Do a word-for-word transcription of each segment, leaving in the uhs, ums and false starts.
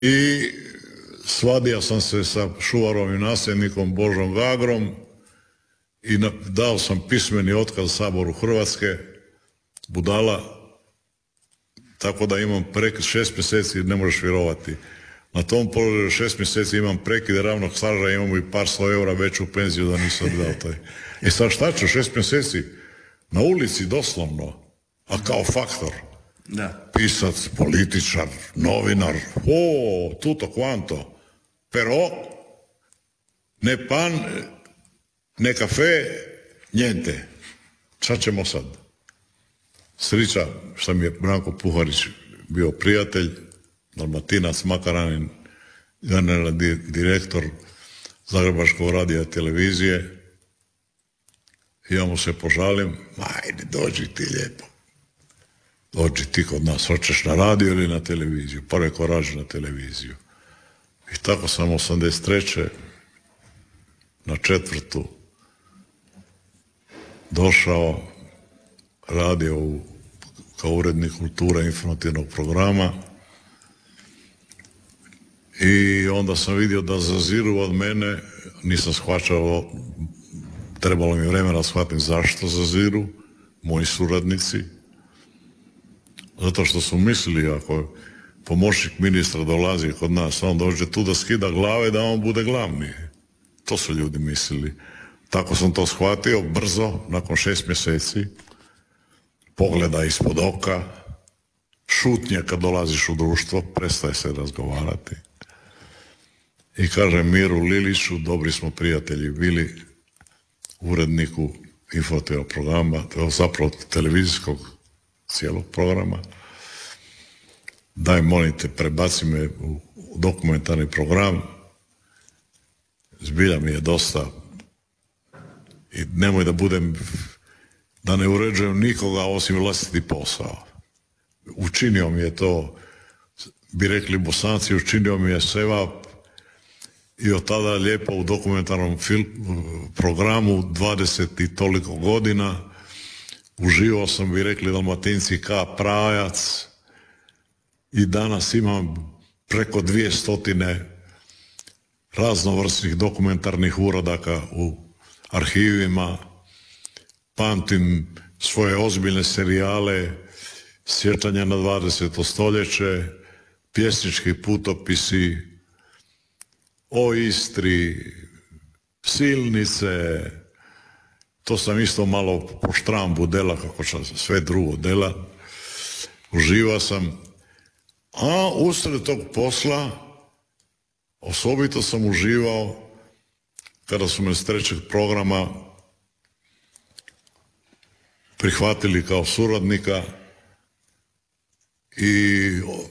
i svadio sam se sa Šuvarovim nasljednikom Božom Gagrom i dao sam pismeni otkaz Saboru Hrvatske, budala, tako da imam prekid šest mjeseci, ne možeš vjerovati. Na tom položaju šest mjeseci imam prekid ravnog staža, imamo i par sto eura veću penziju da nisam dao taj. I sad šta ću, šest mjeseci na ulici doslovno, a kao faktor. Da. Pisac, političar, novinar, o, tutto quanto. Però, ne pan, ne kafe, niente. Šta ćemo sad? Srića što mi je Branko Puharić bio prijatelj, Dalmatinac, Makaranin, generalni direktor Zagrebačkog radija i televizije. I ja mu se požalim, ajde, dođi ti lijepo. Dođi ti kod nas, hoćeš na radio ili na televiziju? Pa rekao, rađi na televiziju. I tako sam osamdeset treće na četvrtu došao, radio u, kao urednik kulture informativnog programa i onda sam vidio da zaziru od mene, nisam shvaćao, trebalo mi vremena da shvatim zašto zaziru moji suradnici, zato što su mislili ako pomoćnik ministra dolazi kod nas, on dođe tu da skida glave, da on bude glavni. To su ljudi mislili. Tako sam to shvatio brzo, nakon šest mjeseci, pogleda ispod oka, šutnje kad dolaziš u društvo, prestaje se razgovarati. I kaže Miru Liliću, dobri smo prijatelji bili, uredniku informativnog programa, zapravo televizijskog cijelog programa, daj molim te, prebaci me u dokumentarni program, zbilja mi je dosta i nemoj da budem, da ne uređujem nikoga osim vlastiti posao. Učinio mi je to, bi rekli Bosanci, učinio mi je sevap i od tada lijepo u dokumentarnom film, programu dvadeset i toliko godina uživao sam, bi rekli Dalmatinci, ka prajac i danas imam preko dvije stotine raznovrsnih dokumentarnih uradaka u arhivima, pamtim svoje ozbiljne serijale, sjećanja na dvadeseto stoljeće, pjesnički putopisi o Istri, Silnice, to sam isto malo po štrambu dela, kako sam sve drugo dela, uživao sam, a usred tog posla osobito sam uživao kada su me s trećeg programa prihvatili kao suradnika i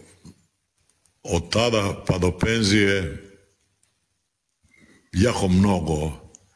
od tada pa do penzije jako mnogo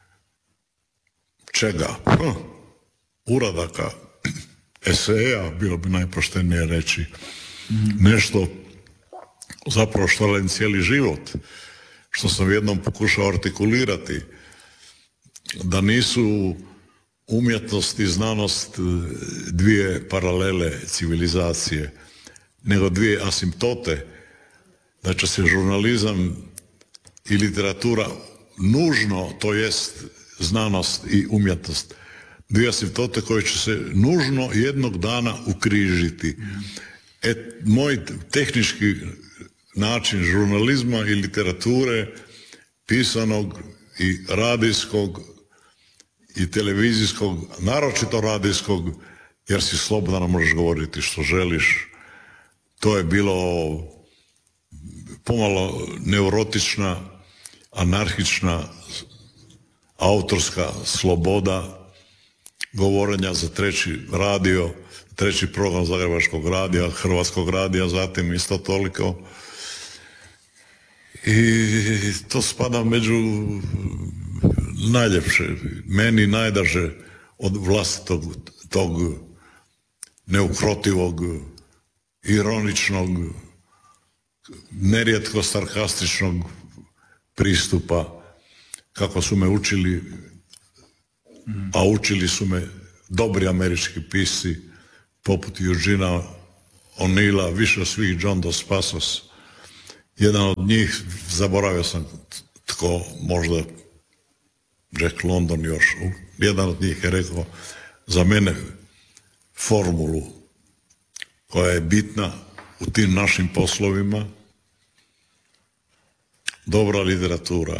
čega, hm, uradaka, eseja, bilo bi najpoštenije reći, mm. nešto zapravo što radim cijeli život, što sam jednom pokušao artikulirati, da nisu umjetnost i znanost dvije paralele civilizacije, nego dvije asimptote, da će se žurnalizam i literatura nužno, to jest znanost i umjetnost, dvije asimptote koje će se nužno jednog dana ukrižiti. E, moj tehnički način žurnalizma i literature, pisanog i radijskog i televizijskog, naročito radijskog, jer si slobodan, možeš govoriti što želiš. To je bilo pomalo neurotična, anarhična, autorska sloboda govorenja za treći radio, treći program Zagrebačkog radija, Hrvatskog radija, zatim isto toliko. I to spada među najljepše, meni najdraže od vlastitog tog neukrotivog, ironičnog, nerijetko sarkastičnog pristupa, kako su me učili, a učili su me dobri američki pisci poput Eugena O'Neilla, više svih John Dos Passos Jedan od njih, zaboravio sam tko, možda Jack London još, jedan od njih je rekao za mene formulu koja je bitna u tim našim poslovima. Dobra literatura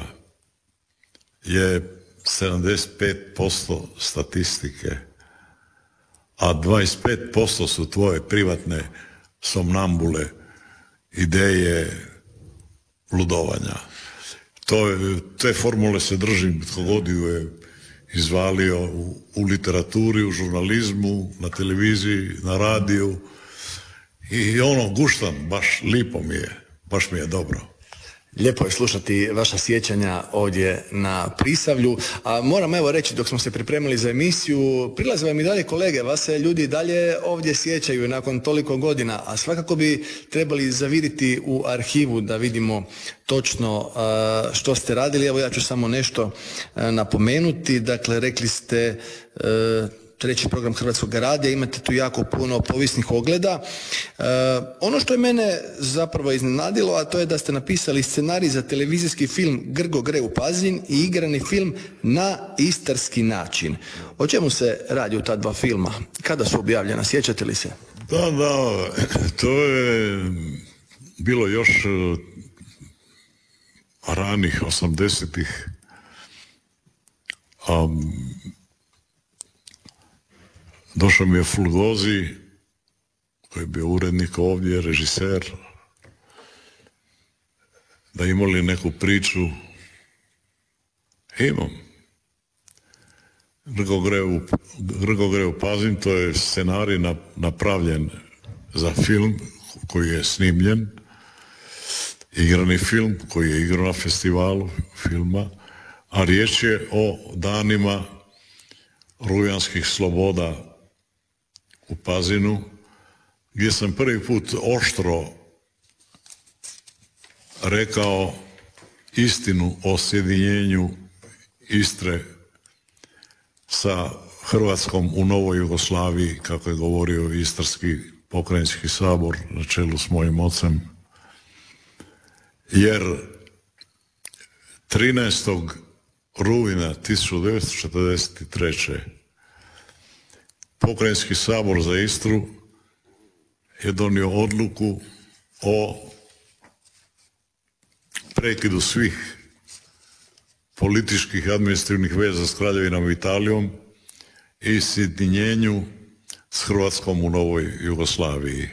je sedamdeset pet posto statistike, a dvadeset pet posto su tvoje privatne somnambule, ideje, ludovanja. To je, te formule se držim, tko god ju je izvalio u, u literaturi, u žurnalizmu, na televiziji, na radiju. I ono, guštam, baš lipo mi je, baš mi je dobro. Lijepo je slušati vaša sjećanja ovdje na Prisavlju, a moram evo reći dok smo se pripremili za emisiju, prilaze vam i dalje kolege, vas se ljudi dalje ovdje sjećaju nakon toliko godina, a svakako bi trebali zaviriti u arhivu da vidimo točno uh, što ste radili. Evo ja ću samo nešto uh, napomenuti, dakle rekli ste uh, treći program Hrvatskog radija, imate tu jako puno povijesnih ogleda. E, ono što je mene zapravo iznenadilo, a to je da ste napisali scenarij za televizijski film Grgo gre u Pazin i igrani film Na istarski način. O čemu se radi u ta dva filma? Kada su objavljena? Sjećate li se? Da, da, to je bilo još ranih osamdesetih. Um, Došao mi je Fulgozi, koji je bio urednik ovdje, režiser, da imali neku priču. Imam. Grgo gre u, Grgo gre u Pazin, to je scenarij napravljen za film koji je snimljen, igrani film koji je igrao na festivalu filma, a riječ je o danima rujanskih sloboda u Pazinu, gdje sam prvi put oštro rekao istinu o sjedinjenju Istre sa Hrvatskom u novoj Jugoslaviji, kako je govorio Istarski pokrajinski sabor na čelu s mojim ocem. Jer trinaestog rujna tisuću devetsto četrdeset treće. Pokrajinski sabor za Istru je donio odluku o prekidu svih političkih i administrativnih veza s Kraljevinom Italijom i sjedinjenju s Hrvatskom u novoj Jugoslaviji.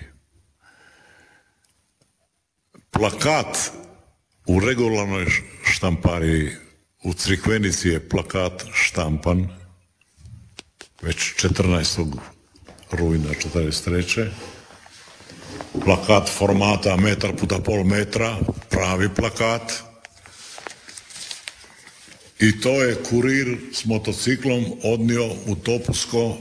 Plakat u regularnoj štampariji u Crikvenici je plakat štampan već četrnaestog rujna četrdeset treće. Plakat formata metar puta pol metra, pravi plakat. I to je kurir s motociklom odnio u Topusko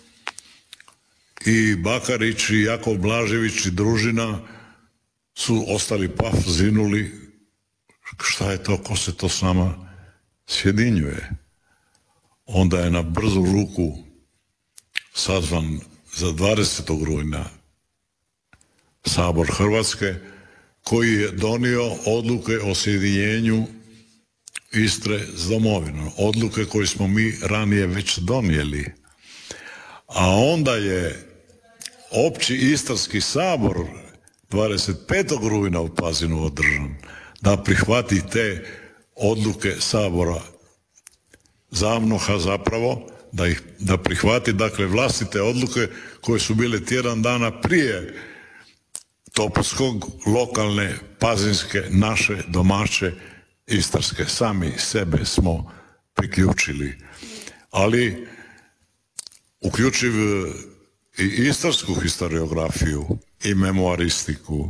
i Bakarić i Jakov Blažević i družina su ostali paf, zinuli. Šta je to, ko se to s nama sjedinjuje? Onda je na brzu ruku sazvan za dvadesetog rujna Sabor Hrvatske, koji je donio odluke o sjedinjenju Istre s domovinom. Odluke koje smo mi ranije već donijeli. A onda je Opći Istarski sabor dvadeset petog rujna u Pazinu održan da prihvati te odluke Sabora Zavnoha zapravo, da ih da prihvati dakle vlastite odluke koje su bile tjedan dana prije Topuskog, lokalne, pazinske, naše, domaće, istarske. Sami sebe smo priključili. Ali uključiv i istarsku historiografiju i memoaristiku.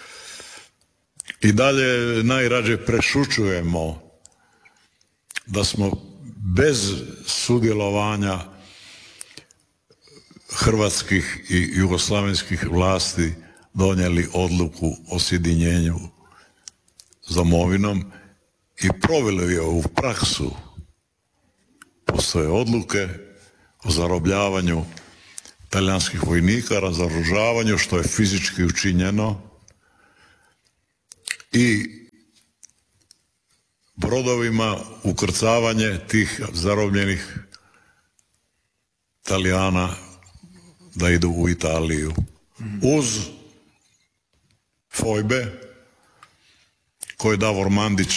I dalje najrađe prešućujemo da smo bez sudjelovanja hrvatskih i jugoslavenskih vlasti donijeli odluku o sjedinjenju s domovinom i proveli je u praksu. Postoje odluke o zarobljavanju talijanskih vojnika, razoružavanju, što je fizički učinjeno, i brodovima ukrcavanje tih zarobljenih Talijana da idu u Italiju. Uz fojbe koje je Davor Mandić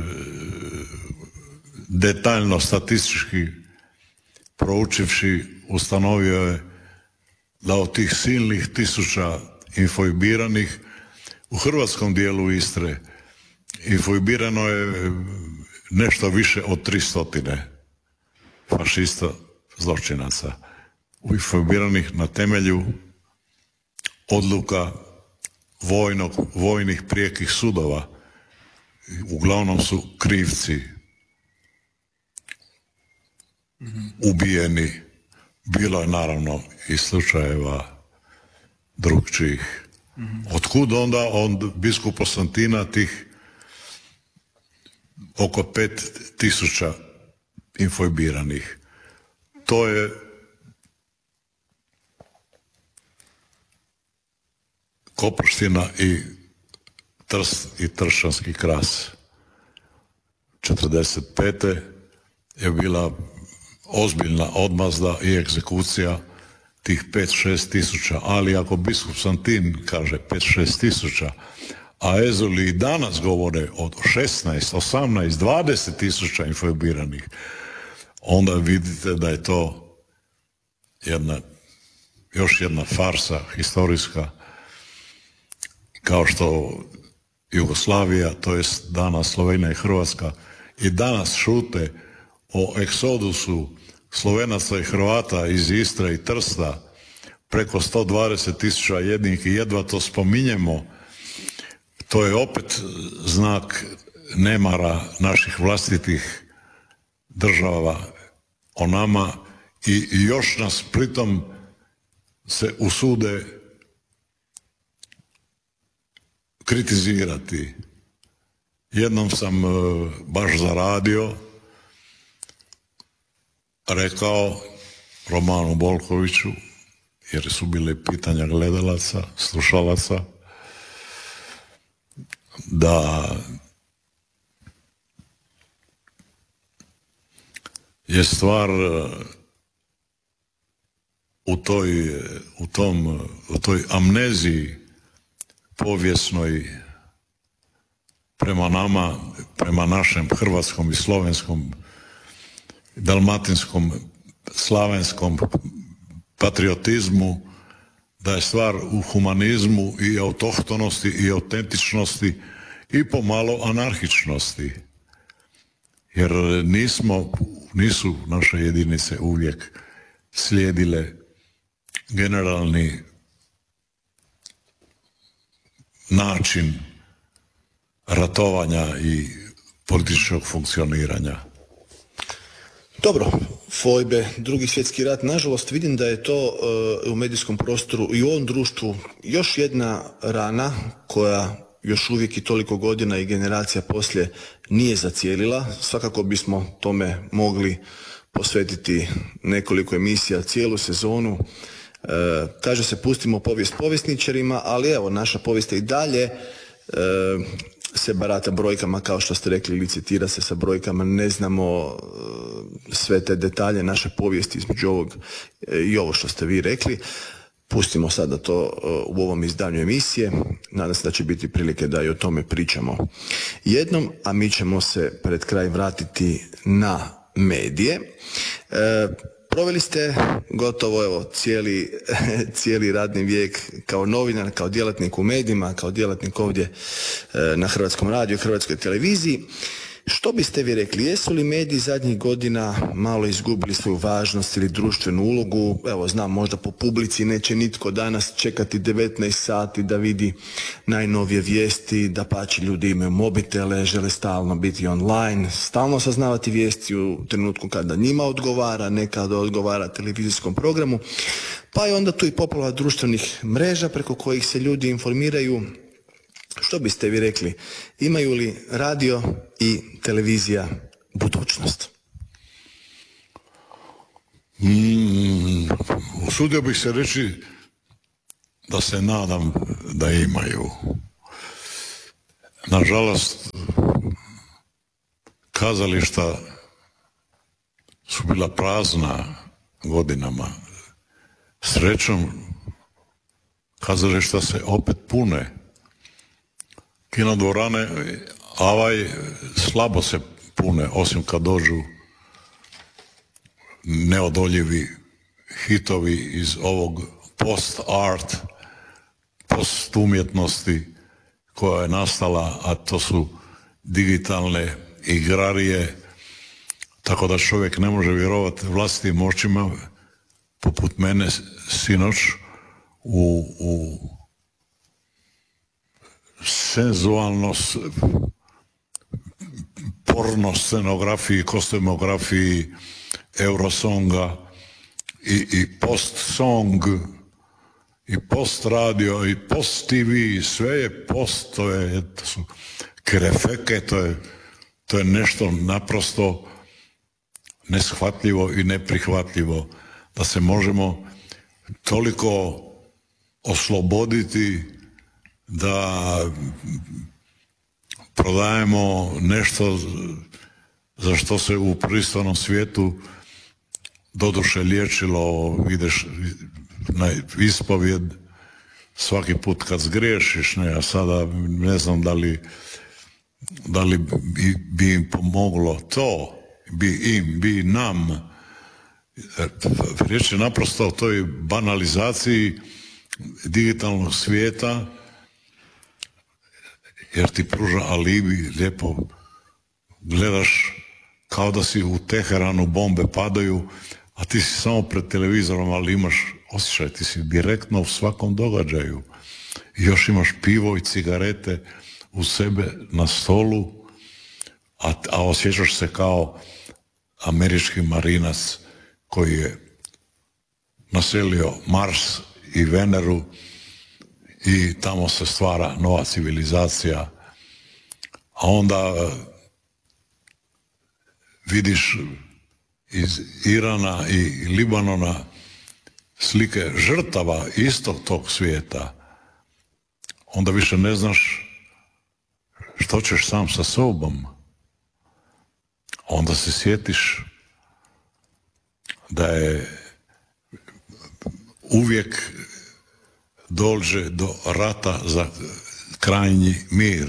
detaljno statistički proučivši ustanovio je da od tih silnih tisuća infojbiranih u hrvatskom dijelu Istre infojbirano je nešto više od tristotine fašista zločinaca infojbiranih na temelju odluka vojnog, vojnih prijekih sudova. Uglavnom su krivci ubijeni. Bilo je naravno i slučajeva drugčijih. Otkud onda od biskupa Konstantina tih oko pet tisuća infojbiranih? To je Koprština i Trst i Tršćanski kras. četrdeset pete je bila ozbiljna odmazda i egzekucija tih pet šest tisuća, ali ako biskup Konstantin kaže pet šest tisuća, a Ezuli i danas govore od šesnaest, osamnaest, dvadeset tisuća infojbiranih, onda vidite da je to jedna, još jedna farsa historijska, kao što Jugoslavija, to jest danas Slovenija i Hrvatska, i danas šute o egzodusu Slovenaca i Hrvata iz Istre i Trsta, preko sto dvadeset tisuća jednih i jedva to spominjemo. To je opet znak nemara naših vlastitih država o nama i još nas pritom se usude kritizirati. Jednom sam baš za radio rekao Romanu Bolkoviću, jer su bile pitanja gledalaca, slušalaca, da je stvar u toj, u tom, u toj amneziji povijesnoj prema nama, prema našem hrvatskom i slovenskom, dalmatinskom, slavenskom patriotizmu, da je stvar u humanizmu i autohtonosti i autentičnosti i pomalo anarhičnosti. Jer nismo, nisu naše jedinice uvijek slijedile generalni način ratovanja i političkog funkcioniranja. Dobro, fojbe, drugi svjetski rat, nažalost vidim da je to uh, u medijskom prostoru i u ovom društvu još jedna rana koja još uvijek i toliko godina i generacija poslije nije zacijelila. Svakako bismo tome mogli posvetiti nekoliko emisija, cijelu sezonu. E, kaže se pustimo povijest povjesničarima, ali evo, naša povijest je i dalje e, se barata brojkama, kao što ste rekli, licitira se sa brojkama, ne znamo e, sve te detalje naše povijesti između ovog e, i ovo što ste vi rekli. Pustimo sada to e, u ovom izdanju emisije, nadam se da će biti prilike da i o tome pričamo jednom, a mi ćemo se pred kraj vratiti na medije. E, Proveli ste gotovo evo, cijeli, cijeli radni vijek kao novinar, kao djelatnik u medijima, kao djelatnik ovdje e, na Hrvatskom radiju, Hrvatskoj televiziji. Što biste vi rekli, jesu li mediji zadnjih godina malo izgubili svoju važnost ili društvenu ulogu? Evo, znam, možda po publici neće nitko danas čekati devetnaest sati da vidi najnovije vijesti, da pači ljudi imaju mobitele, žele stalno biti online, stalno saznavati vijesti u trenutku kada njima odgovara, ne kada odgovara televizijskom programu, pa je onda tu i poplava društvenih mreža preko kojih se ljudi informiraju. Što biste vi rekli, imaju li radio i televizija budućnost? Mm, usudio bih se reći da se nadam da imaju. nažalost, kazališta su bila prazna godinama. Srećom, kazališta se opet pune. Kinodvorane, avaj, slabo se pune, osim kad dođu neodoljivi hitovi iz ovog post-art, post-umjetnosti koja je nastala, a to su digitalne igrarije, tako da čovjek ne može vjerovati vlastitim očima, poput mene sinoć u, u senzualno porno scenografiji, kostumografiji Eurosonga i, i post-song i post-radio i post-T V, sve je post, to je, to su krefeke, to je, to je nešto naprosto neshvatljivo i neprihvatljivo, da se možemo toliko osloboditi da prodajemo nešto za što se u pristojnom svijetu doduše liječilo, ideš na ispovjed svaki put kad zgriješiš, ne, a sada ne znam da li da li bi, bi im pomoglo to, bi im, bi nam. Riječ je naprosto o toj banalizaciji digitalnog svijeta, jer ti pruža alibi, lijepo gledaš kao da si u Teheranu, bombe padaju, a ti si samo pred televizorom, ali imaš osjećaj, ti si direktno u svakom događaju. I još imaš pivo i cigarete u sebe na stolu, a, a osjećaš se kao američki marinac koji je naselio Mars i Veneru i tamo se stvara nova civilizacija, a onda vidiš iz Irana i Libanona slike žrtava istog tog svijeta, onda više ne znaš što ćeš sam sa sobom. Onda se sjetiš da je uvijek dođe do rata za krajnji mir,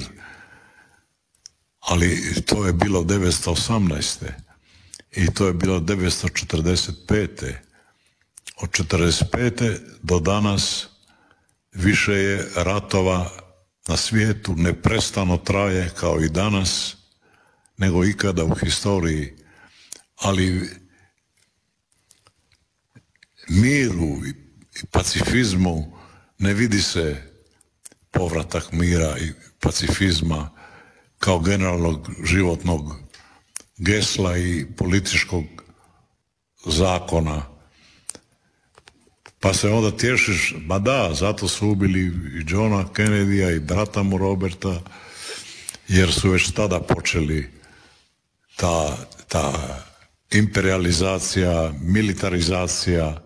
ali to je bilo devetsto osamnaeste i to je bilo devetsto četrdeset pete. Od četrdeset pete do danas više je ratova na svijetu, neprestano traje kao i danas, nego ikada u historiji, ali miru i pacifizmu ne vidi se povratak mira i pacifizma kao generalnog životnog gesla i političkog zakona. Pa se onda tješiš, ma da, zato su ubili i Johna Kennedya i brata mu Roberta, jer su već tada počeli ta, ta imperializacija, militarizacija,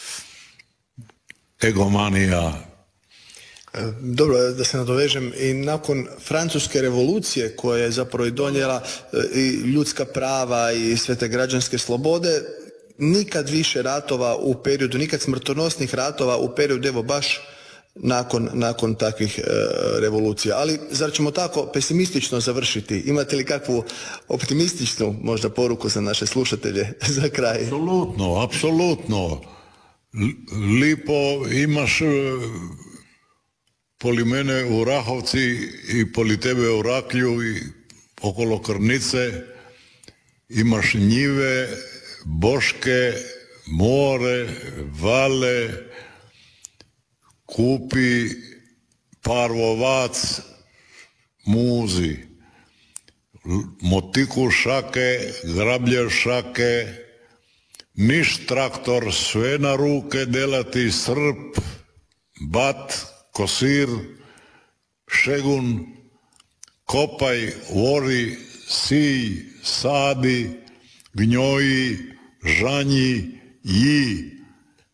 egomanija. Dobro, da se nadovežem, i nakon Francuske revolucije koja je zapravo i donijela i ljudska prava i sve te građanske slobode, nikad više ratova u periodu, nikad smrtonosnih ratova u periodu, evo baš nakon, nakon takvih e, revolucija. Ali zar ćemo tako pesimistično završiti? Imate li kakvu optimističnu možda poruku za naše slušatelje za kraj? Apsolutno, apsolutno. Lipo imaš poli mene u Rahovci i poli tebe u Raklju i okolo Krnice imaš njive, boške, more, vale, kupi parvovac, muzi, motiku šake, grablje šake, niš traktor, sve na ruke delati, srp, bat, kosir, šegun, kopaj, vori, sij, sadi, gnjoji, žanji, ji,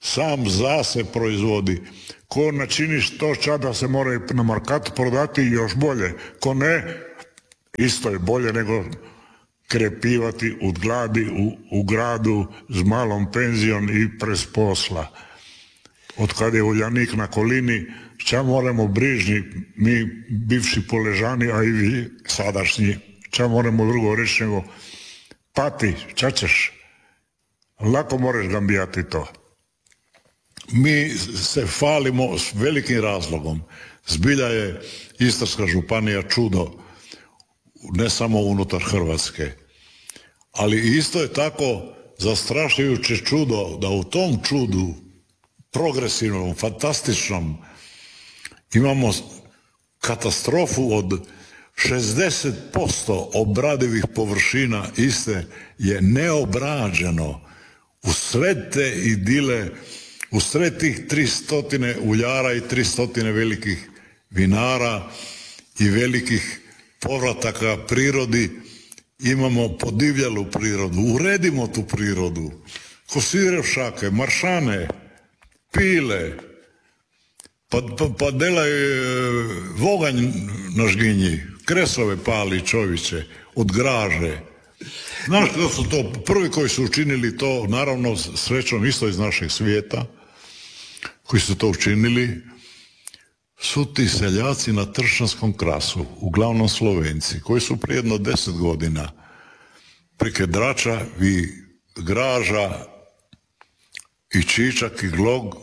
sam za se proizvodi. Ko načini što čada se mora na markatu prodati još bolje. Ko ne, isto je bolje nego krepivati u gladi u, u gradu s malom penzijom i prez posla. Od kad je Uljanik na kolini, ča moramo brižni, mi bivši poležani, a i vi sadašnji, ča moramo drugo reći nego pati, ča ćeš? Lako moraš gambijati to. Mi se falimo s velikim razlogom. Zbilja je Istarska županija čudo, ne samo unutar Hrvatske. Ali isto je tako zastrašujuće čudo da u tom čudu, progresivnom, fantastičnom, imamo katastrofu od šezdeset posto obradivih površina iste je neobrađeno. U sred te idile, u sred tih tristotine uljara i tristotine velikih vinara i velikih povrataka prirodi, imamo podivljalu prirodu. Uredimo tu prirodu. Kosirevšake, maršane, pile, pa, pa, pa delaj voganj na žginji, kresove pali čovječe, od graže. Znaš da su to prvi koji su učinili to, naravno srećom isto iz našeg svijeta, koji su to učinili, su ti seljaci na Tršanskom krasu, uglavnom Slovenci, koji su prije jedno deset godina prike Drača i graža i Čičak i Glog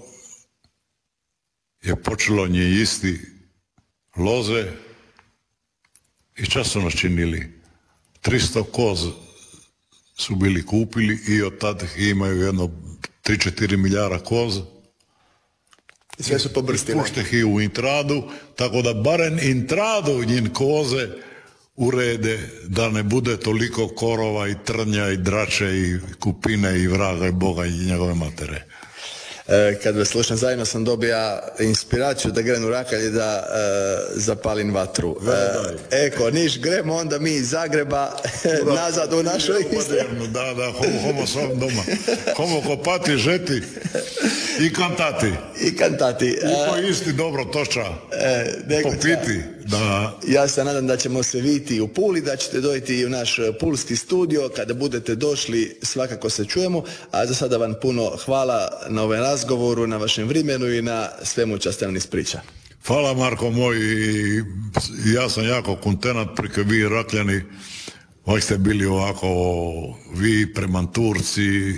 je počelo nje isti loze i čas su načinili. tristo koz su bili kupili i od tada imaju jedno tri četiri milijara koz. I sve su pobrstile. Pušteh i u intradu, tako da barem intradu njen koze urede da ne bude toliko korova i trnja i drače i kupine i vraga i Boga i njegove matere. E, kad vas slušam, zajedno sam dobija inspiraciju da grem u Rakalje da e, zapalim vatru. E, eko, niš gremo onda mi iz Zagreba nazad u našoj Istri. Da, da, homo, homo svom doma. Homo kopati, žeti i kantati. I kantati. I po isti dobro toča. E, popiti. Da. Ja se nadam da ćemo se vidjeti u Puli, da ćete dojeti u naš pulski studio. Kada budete došli, svakako se čujemo. A za sada vam puno hvala na ovaj razgovoru, na vašem vremenu i na svemu ča ste nam ispriča. Hvala Marko moj, i ja sam jako kontenat prike vi Rakljani, ovak ste bili ovako, vi Premanturci,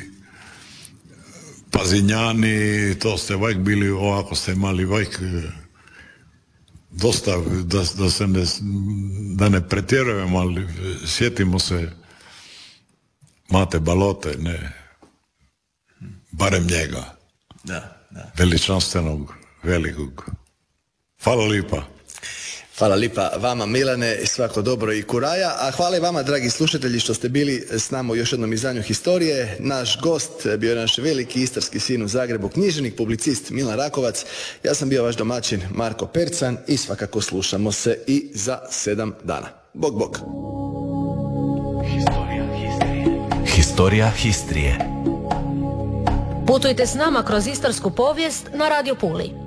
Pazinjani, to ste ovak bili ovako, ste imali ovak dosta, da, da se ne, da ne pretjerujem, ali sjetimo se Mate Balote, ne, barem njega. Da, da. Veličanstvenog, velikog. Hvala lipa. Hvala lipa vama Milane i svako dobro i kuraja, a hvala i vama dragi slušatelji što ste bili s nama u još jednom izdanju historije. Naš gost bio je naš veliki istarski sin u Zagrebu, književnik, publicist Milan Rakovac. Ja sam bio vaš domaćin Marko Percan i svakako slušamo se i za sedam dana. Bog, bog. Historija Histrije. Putujte s nama kroz istarsku povijest na Radio Puli.